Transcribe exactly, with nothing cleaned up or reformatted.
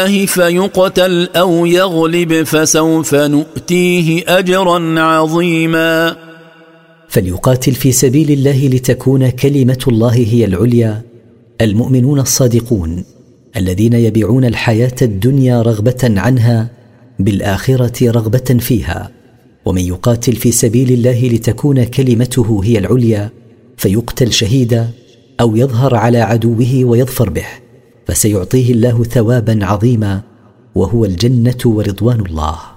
فيقتل أو يغلب فسوف نؤتيه أجرا عظيما. فليقاتل في سبيل الله لتكون كلمة الله هي العليا المؤمنون الصادقون الذين يبيعون الحياة الدنيا رغبة عنها بالآخرة رغبة فيها. ومن يقاتل في سبيل الله لتكون كلمته هي العليا فيقتل شهيدا أو يظهر على عدوه ويظفر به فسيعطيه الله ثوابا عظيما وهو الجنة ورضوان الله.